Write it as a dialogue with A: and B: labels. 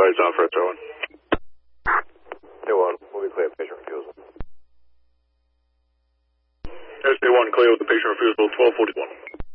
A: lights on for a throw-in.
B: SJ1, we'll be clear, patient refusal.
A: SJ1, clear with the patient refusal, 1241.